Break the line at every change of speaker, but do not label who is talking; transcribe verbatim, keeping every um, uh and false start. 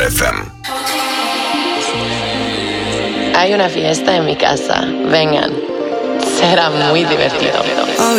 F M.
Hay una fiesta en mi casa. Vengan. Será muy divertido.